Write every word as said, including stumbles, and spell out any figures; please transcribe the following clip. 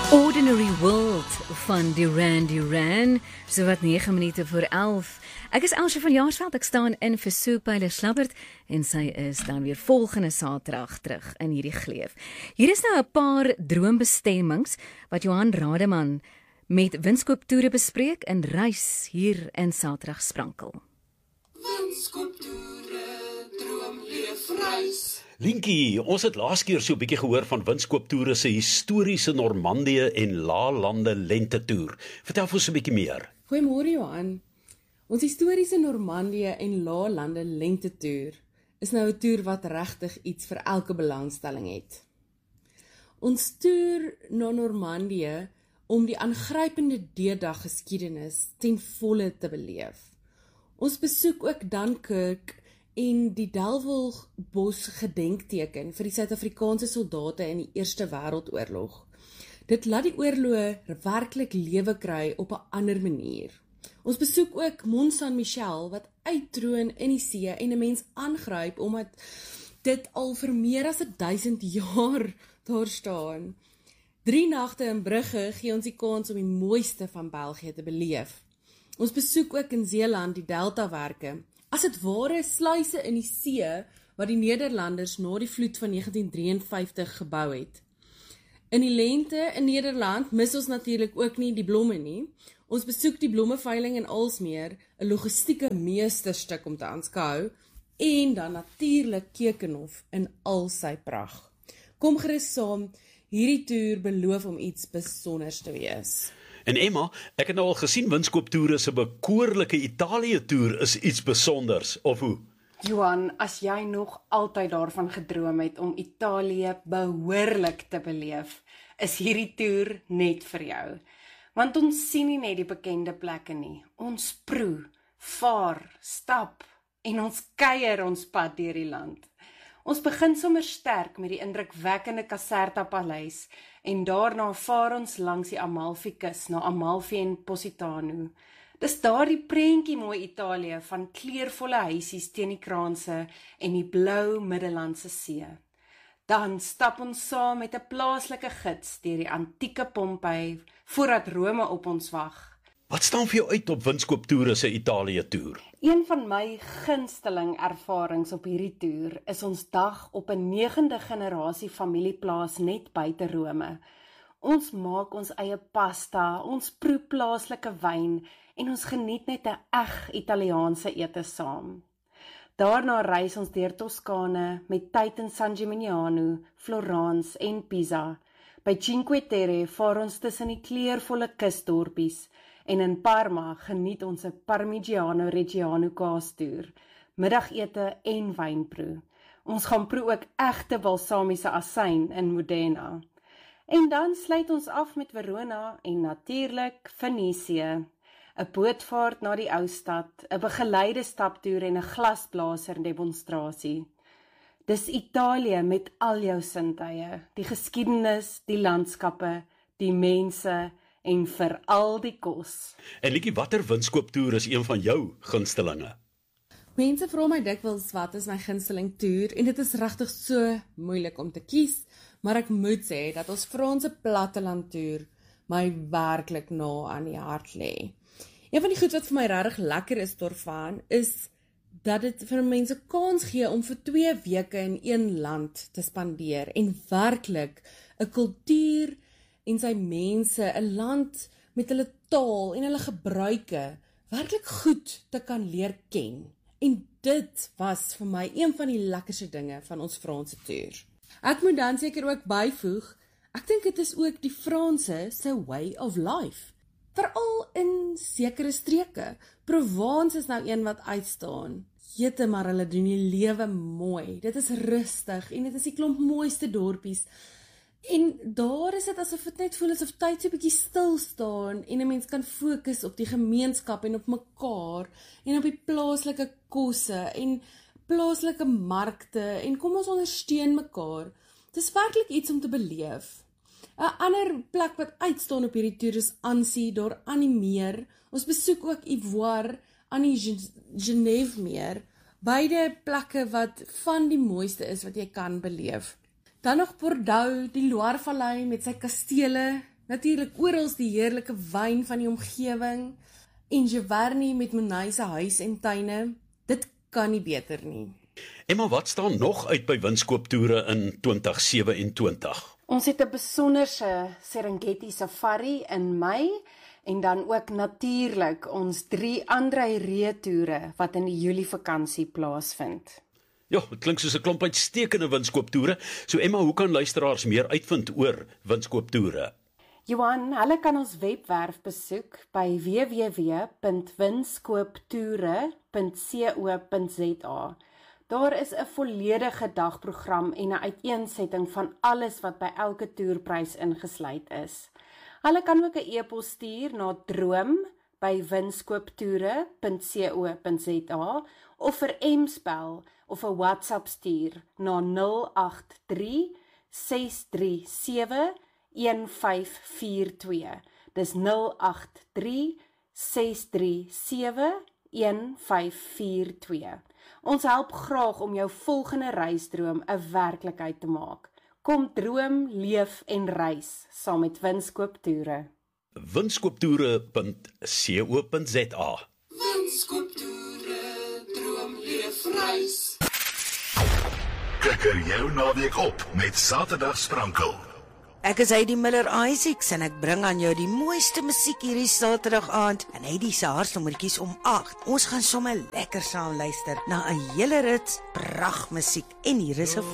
Ordinary World van Duran Duran, so wat nege minute voor elf. Ek is Elsje van Jaarsveld, ek staan in vir Soepeile Slabbert en sy is dan weer volgende Saterdag terug in hierdie gleef. Hier is nou 'n paar droombestemmings wat Johan Rademan met Winskooptoere bespreek en reis hier in Saterdag Sprankel. Winskooptoere, droom, leef, reis. Linkie, ons het laas keer so 'n bietjie gehoor van Winskooptoere se historiese Normandië en Laalande lentetoer. Vertel vir ons 'n bietjie meer. Goeiemôre Johan. Ons historiese Normandië en Laalande lentetoer is nou 'n toer wat regtig iets vir elke belangstelling het. Ons toer na Normandië om die aangrypende D-dag geskiedenis ten volle te beleef. Ons besoek ook Dunkirk en die Delwelbos gedenkteken vir die Suid-Afrikaanse soldate in die Eerste Wêreldoorlog. Dit laat die oorlog werklik lewe kry op 'n ander manier. Ons besoek ook Mont Saint-Michel wat uittroon in die see en 'n mens aangryp omdat dit al vir meer as duisend jaar daar staan. Drie nagte in Brugge gee ons die kans om die mooiste van België te beleef. Ons besoek ook in Zeeland die Deltawerke, as dit ware sluise in die see wat die Nederlanders na die vloed van negentien drieënvyftig gebou het. In die lente in Nederland mis ons natuurlik ook nie die blomme nie. Ons besoek die blommeveiling in Aalsmeer, 'n logistieke meesterstuk om te aanskou, en dan natuurlik Keukenhof in al sy pragt. Kom gerus saam, hierdie toer beloof om iets besonders te wees. En Emma, ek het nou al gesien Winskooptoere se bekoorlike Italië-toer is iets besonders, of hoe? Johan, as jy nog altyd daarvan gedroom het om Italië behoorlik te beleef, is hierdie toer net vir jou. Want ons sien nie net die bekende plekke nie, ons proe, vaar, stap en ons kuier ons pad deur die land. Ons begin sommer sterk met die indrukwekkende Caserta Paleis en daarna vaar ons langs die Amalfi-kus na Amalfi en Positano. Dis daar die prentjie mooi Italië van kleurvolle huisies teen die kraanse en die blou Middellandse See. Dan stap ons saam met 'n plaaslike gids deur die antieke Pompei voordat Rome op ons wag. Wat staan vir jou uit op Winskooptoere se Italië-toer? Een van my gunsteling ervarings op hierdie toer is ons dag op 'n negende generasie familieplaas net buite Rome. Ons maak ons eie pasta, ons proe plaaslike wyn en ons geniet net 'n eg Italiaanse ete saam. Daarna reis ons deur Toskane met tyd in San Gimignano, Florence en Pisa. By Cinque Terre vaar ons tussen die kleurvolle kusdorpies en in Parma geniet ons 'n Parmigiano Reggiano kaastoer, middagete en wynproe. Ons gaan proe ook egte balsamiese asyn in Modena. En dan sluit ons af met Verona en natuurlik Venesië. 'n Bootvaart na die ou stad, 'n begeleide staptoer en 'n glasblaser demonstrasie. Dis Italië met al jou sintuie, die geskiedenis, die landskappe, die mense en veral die kos. En Lietjie, watter Winskooptoer is een van jou gunstelinge? Mense vra my dikwels wat is my gunsteling toer en dit is regtig so moeilik om te kies, maar ek moet sê dat ons Franse platteland toer my werklik na aan die hart lê. Een van die goed wat vir my regtig lekker is daarvan is dat dit vir mense kans gee om vir twee weke in een land te spandeer en werklik 'n kultuur en sy mense, 'n land met hulle taal en hulle gebruike werklik goed te kan leer ken. En dit was vir my een van die lekkerste dinge van ons Franse toer. Ek moet dan seker ook byvoeg, ek dink dit is ook die Franse se way of life. Veral in sekere streke. Provence is nou een wat uitstaan. Jette, maar hulle doen die lewe mooi. Dit is rustig en dit is die klomp mooiste dorpies. En daar is dit asof dit net voel asof tyd so 'n bietjie stil staan en 'n mens kan fokus op die gemeenskap en op mekaar en op die plaaslike kosse en plaaslike markte en kom ons ondersteun mekaar. Dis werklik iets om te beleef. 'n Ander plek wat uitstaan op hierdie toer is Annecy, daar aan die meer. Ons besoek ook Ivoire aan die Genève meer. Beide plekke wat van die mooiste is wat jy kan beleef. Dan nog Bordeaux, die Loire-vallei met sy kastele, Natuurlik oral die heerlike wyn van die omgewing en Giverny met Monay se huis en tuine. Dit kan nie beter nie. Emma, wat staan nog uit by Winskooptoere in twintig sewe-en-twintig? Ons het 'n besonderse Serengeti safari in Mei en dan ook natuurlik ons drie Andrei reetoere wat in die Julie vakansie plaasvind. Ja, dit klink soos 'n klomp uitstekende Winskooptoere. So Emma, hoe kan luisteraars meer uitvind oor Winskooptoere? Johan, hulle kan ons webwerf besoek by w w w punt winskooptoere punt co punt z a. Daar is 'n volledige dagprogram en 'n uiteensetting van alles wat by elke toerprys ingesluit is. Hulle kan ook 'n e-pos stuur na droom by winskooptoere punt co punt z a of vir M-spel of 'n WhatsApp stuur na nul agt drie ses drie sewe een vyf vier twee. Dis nul agt drie ses drie sewe een vyf vier twee. Ons help graag om jou volgende reisdroom 'n werklikheid te maak. Kom droom, leef en reis saam met Winskooptoere. winskooptoere punt co punt z a. Winskooptoere, droom, leef, reis. Kikker jou naweek op met Saterdag Sprankel. Ek is Heidi Miller Isaacs en ek bring aan jou die mooiste musiek hierdie Saterdag aand en Heidi se haarsnommertjies om agt. Ons gaan sommer lekker saam luister na 'n hele rit pragtmusiek en hier is 'n